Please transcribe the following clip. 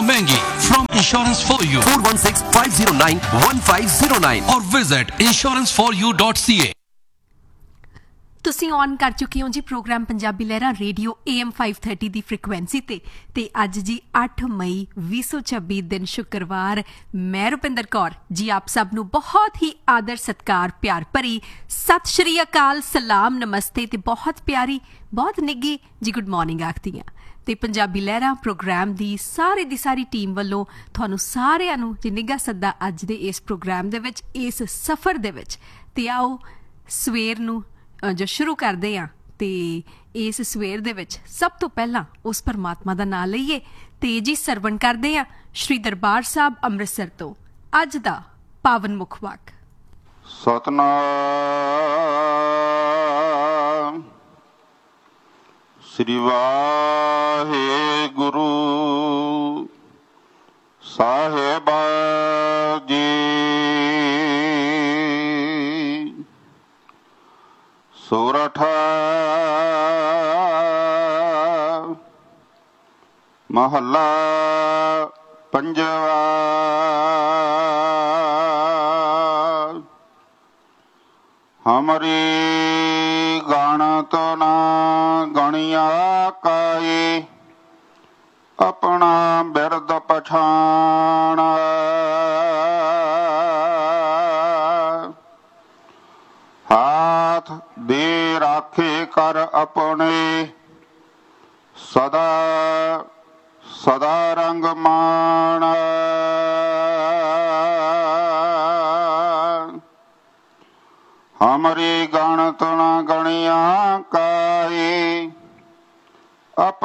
दुनिया महंगी from Insurance For You 4165091509 और visit insuranceforyou.ca। ਤੁਸੀਂ ਔਨ ਕਰ ਚੁੱਕੇ ਹੋ ਜੀ ਪ੍ਰੋਗਰਾਮ ਪੰਜਾਬੀ ਲਹਿਰਾਂ ਰੇਡੀਓ AM 530 ਦੀ ਫ੍ਰੀਕੁਐਂਸੀ ਤੇ ਅੱਜ ਜੀ 8 ਮਈ 2026 ਦਿਨ ਸ਼ੁੱਕਰਵਾਰ ਮੈਂ ਰੁਪਿੰਦਰ ਕੌਰ ਜੀ ਆਪ ਸਭ ਨੂੰ ਬਹੁਤ ਹੀ ਆਦਰ ਸਤਿਕਾਰ ਪਿਆਰ ਭਰੀ ਸਤਿ ਸ਼੍ਰੀ ਅਕਾਲ ਸਲਾਮ ਨਮਸਤੇ ਤੇ ਬਹੁਤ ਪਿਆਰੀ ਬਹੁਤ ਨਿੱਘੀ ਜੀ ਗੁੱਡ ਮਾਰਨਿੰਗ ਆਖਦੀ ਹਾਂ ਤੇ ਪੰਜਾਬੀ ਲਹਿਰਾਂ ਪ੍ਰੋਗਰਾਮ ਦੀ ਸਾਰੀ ਟੀਮ ਵੱਲੋਂ ਤੁਹਾਨੂੰ ਸਾਰਿਆਂ ਨੂੰ ਜੀ ਨਿੱਘਾ ਸੱਦਾ ਅੱਜ ਦੇ ਇਸ ਪ੍ਰੋਗਰਾਮ ਦੇ ਵਿੱਚ ਇਸ ਸਫ਼ਰ ਦੇ ਵਿੱਚ ਤੇ ਆਓ ਸਵੇਰ ਨੂੰ ਜੋ ਸ਼ੁਰੂ ਕਰਦੇ ਹਾਂ ਤੇ ਇਸ ਸਵੇਰ ਦੇ ਵਿੱਚ ਸਭ ਤੋਂ ਪਹਿਲਾਂ ਉਸ ਪਰਮਾਤਮਾ ਦਾ ਨਾਮ ਲਈਏ ਤੇ ਜੀ ਸਰਵਣ ਕਰਦੇ ਹਾਂ ਸ਼੍ਰੀ ਦਰਬਾਰ ਸਾਹਿਬ ਅੰਮ੍ਰਿਤਸਰ ਤੋਂ ਅੱਜ ਦਾ ਪਾਵਨ ਮੁੱਖ ਵਾਕ। ਸਤਨਾਮ ਸ੍ਰੀ ਵਾਹਿਗੁਰੂ ਸਾਹਿਬ ਜੀ। ਸੋਰਠ ਮਹੱਲਾ ਪੰਜਵਾ। ਹਮਰੀ ਗਣਤ ਨਾ ਗਣਿਆ ਕਾਈ ਆਪਣਾ ਬਿਰਦ ਪਛਾਣ। ਹਾਥ ਦੇ ਰਾਖੇ ਕਰ ਆਪਣੇ ਸਦਾ ਸਦਾ ਰੰਗ ਮਾਣ। ਹਮਰੀ ਗਣਤ ਨਾ ਗਣਿਆ ਕਾਈ